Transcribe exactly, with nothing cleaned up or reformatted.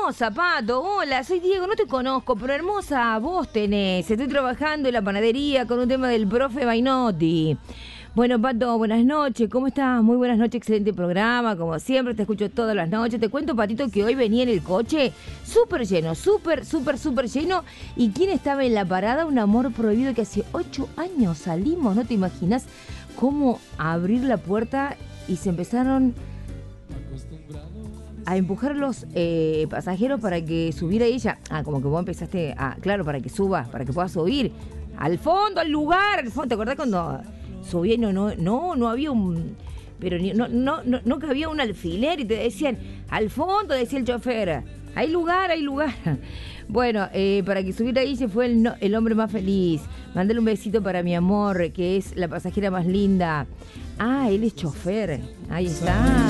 hermosa, Pato. Hola, soy Diego, no te conozco, pero hermosa vos tenés. Estoy trabajando en la panadería con un tema del profe Bainotti. Bueno, Pato, buenas noches, ¿cómo estás? Muy buenas noches, excelente programa, como siempre, te escucho todas las noches. Te cuento, Patito, que hoy venía en el coche súper lleno, súper, súper, súper lleno. ¿Y quién estaba en la parada? Un amor prohibido que hace ocho años salimos, ¿no te imaginas cómo abrir la puerta y se empezaron a empujar los eh, pasajeros para que subiera ella? Ah, como que vos empezaste a, claro, para que suba, para que puedas subir al fondo, al lugar, al fondo. ¿Te acordás cuando subía y no, no, no, no había un, pero ni, no, no, no, no cabía un alfiler y te decían, al fondo, decía el chofer, hay lugar, hay lugar. Bueno, eh, para que subiera ahí se fue el, no, el hombre más feliz. Mándale un besito para mi amor, que es la pasajera más linda. Ah, él es chofer, ahí está.